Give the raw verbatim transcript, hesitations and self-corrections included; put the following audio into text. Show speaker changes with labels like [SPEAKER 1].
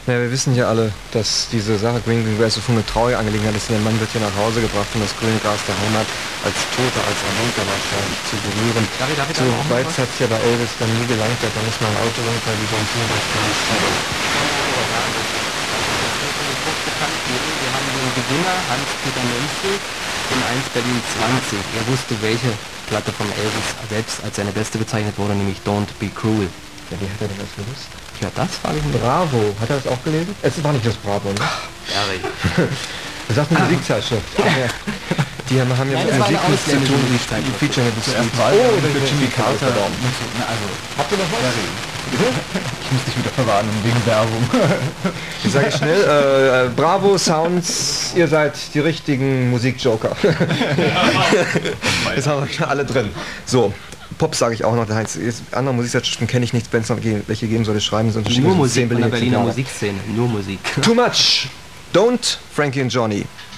[SPEAKER 1] Ja, wir wissen ja alle, dass diese Sache Green Green Grass so eine traurige Angelegenheit ist. Der Mann wird hier nach Hause gebracht, um das grüne Gras der Heimat als Toter, als Erwunker wahrscheinlich zu berühren.
[SPEAKER 2] Darf ich, darf ich
[SPEAKER 1] so weit hat es ja bei Elvis dann nie gelangt, da muss man ein Auto runter, wie sonst nur das
[SPEAKER 2] Wir haben den Gewinner, Hans-Peter Menzel, in eins Berlin zwanzig. Er wusste, welche Platte von Elvis selbst als seine beste bezeichnet wurde, nämlich Don't Be Cruel.
[SPEAKER 1] Ja, wie hat er denn das gewusst?
[SPEAKER 2] Ja, das frage ich mich.
[SPEAKER 1] Bravo, hat er das auch gelesen? Es war nicht das Bravo, ne?
[SPEAKER 2] Gary.
[SPEAKER 1] Das sagt eine Musikzeitschrift. Ja. Die haben, haben ja
[SPEAKER 2] Nein,
[SPEAKER 1] mit
[SPEAKER 2] das war
[SPEAKER 1] Musik
[SPEAKER 2] eine
[SPEAKER 1] nichts zu tun, die
[SPEAKER 2] Musikzeitschrift.
[SPEAKER 1] Feature mit
[SPEAKER 3] Zuerst
[SPEAKER 1] Musik.
[SPEAKER 3] war
[SPEAKER 1] Oh,
[SPEAKER 3] für Jimmy Carter.
[SPEAKER 1] Carter.
[SPEAKER 3] Also,
[SPEAKER 1] Habt ihr noch was?
[SPEAKER 3] ich muss dich wieder verwarnen wegen Werbung.
[SPEAKER 1] Ich sage schnell, äh, Bravo Sounds, ihr seid die richtigen Musikjoker. Jetzt haben wir schon alle drin. So, Pop sage ich auch noch, der Heinz. Jetzt, andere Musikzeitschriften kenne ich nicht, wenn es noch welche geben soll, schreiben sie
[SPEAKER 2] Nur Musik von der Berliner Musikszene, nur Musik.
[SPEAKER 1] Too much. Don't, Frankie and Johnny.